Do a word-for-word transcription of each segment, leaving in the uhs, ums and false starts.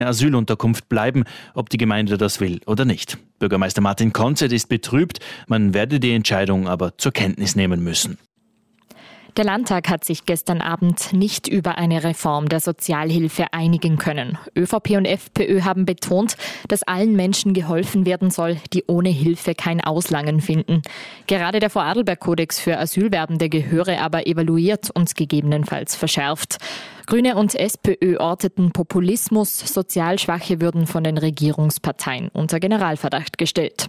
Asylunterkunft bleiben, ob die Gemeinde das will oder nicht. Bürgermeister Martin Konzett ist betrübt, man werde die Entscheidung aber zur Kenntnis nehmen müssen. Der Landtag hat sich gestern Abend nicht über eine Reform der Sozialhilfe einigen können. ÖVP und FPÖ haben betont, dass allen Menschen geholfen werden soll, die ohne Hilfe kein Auslangen finden. Gerade der Vorarlberg-Kodex für Asylwerbende gehöre aber evaluiert und gegebenenfalls verschärft. Grüne und SPÖ orteten Populismus, Sozialschwache würden von den Regierungsparteien unter Generalverdacht gestellt.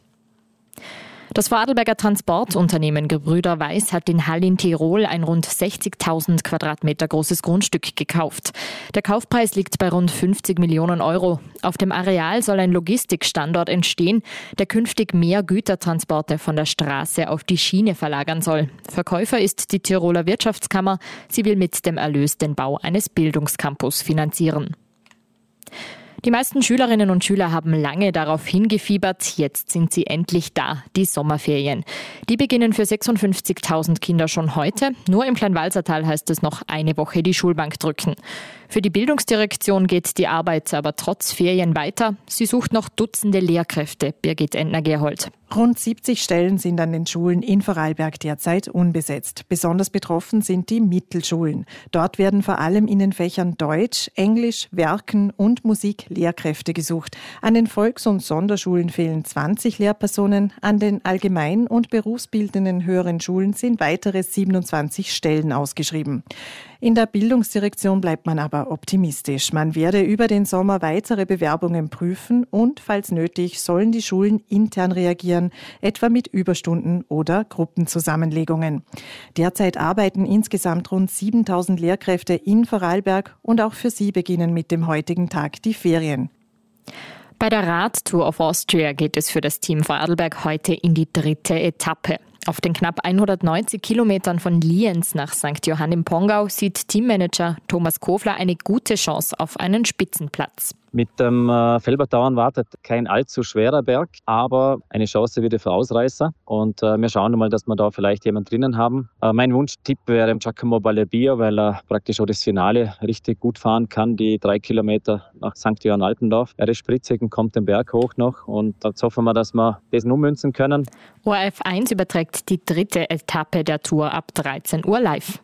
Das Vorarlberger Transportunternehmen Gebrüder Weiß hat in Hall in Tirol ein rund sechzigtausend Quadratmeter großes Grundstück gekauft. Der Kaufpreis liegt bei rund fünfzig Millionen Euro. Auf dem Areal soll ein Logistikstandort entstehen, der künftig mehr Gütertransporte von der Straße auf die Schiene verlagern soll. Verkäufer ist die Tiroler Wirtschaftskammer. Sie will mit dem Erlös den Bau eines Bildungscampus finanzieren. Die meisten Schülerinnen und Schüler haben lange darauf hingefiebert. Jetzt sind sie endlich da, die Sommerferien. Die beginnen für sechsundfünfzigtausend Kinder schon heute. Nur im Kleinwalsertal heißt es noch eine Woche die Schulbank drücken. Für die Bildungsdirektion geht die Arbeit aber trotz Ferien weiter. Sie sucht noch Dutzende Lehrkräfte, Birgit Entner-Gerhold. Rund siebzig Stellen sind an den Schulen in Vorarlberg derzeit unbesetzt. Besonders betroffen sind die Mittelschulen. Dort werden vor allem in den Fächern Deutsch, Englisch, Werken und Musik Lehrkräfte gesucht. An den Volks- und Sonderschulen fehlen zwanzig Lehrpersonen. An den allgemein- und berufsbildenden höheren Schulen sind weitere siebenundzwanzig Stellen ausgeschrieben. In der Bildungsdirektion bleibt man aber optimistisch. Man werde über den Sommer weitere Bewerbungen prüfen und, falls nötig, sollen die Schulen intern reagieren, etwa mit Überstunden oder Gruppenzusammenlegungen. Derzeit arbeiten insgesamt rund siebentausend Lehrkräfte in Vorarlberg und auch für sie beginnen mit dem heutigen Tag die Ferien. Bei der Radtour of Austria geht es für das Team Vorarlberg heute in die dritte Etappe. Auf den knapp hundertneunzig Kilometern von Lienz nach Sankt Johann im Pongau sieht Teammanager Thomas Kofler eine gute Chance auf einen Spitzenplatz. Mit dem äh, Felbertauern wartet kein allzu schwerer Berg, aber eine Chance wieder für Ausreißer. Und äh, wir schauen mal, dass wir da vielleicht jemanden drinnen haben. Äh, mein Wunschtipp wäre Giacomo Ballerbio, weil er praktisch auch das Finale richtig gut fahren kann, die drei Kilometer nach Sankt Johann Altendorf. Er ist spritzig und kommt den Berg hoch noch. Und jetzt hoffen wir, dass wir das ummünzen können. O R F eins überträgt die dritte Etappe der Tour ab dreizehn Uhr live.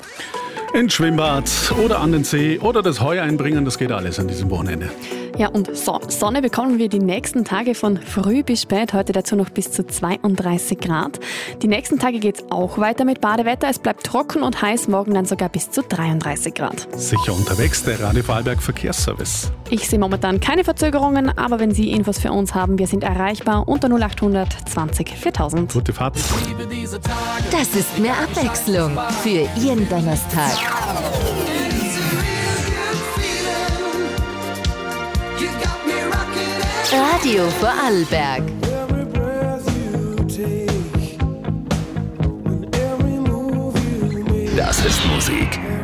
Ins Schwimmbad oder an den See oder das Heu einbringen, das geht alles an diesem Wochenende. Ja, und so- Sonne bekommen wir die nächsten Tage von früh bis spät. Heute dazu noch bis zu zweiunddreißig Grad. Die nächsten Tage geht es auch weiter mit Badewetter. Es bleibt trocken und heiß, morgen dann sogar bis zu dreiunddreißig Grad. Sicher unterwegs, der Radio Vorarlberg Verkehrsservice. Ich sehe momentan keine Verzögerungen, aber wenn Sie Infos für uns haben, wir sind erreichbar unter null acht hundert zwanzig viertausend. Gute Fahrt. Das ist mehr Abwechslung für Ihren Donnerstag. Radio Vorarlberg. Das ist Musik.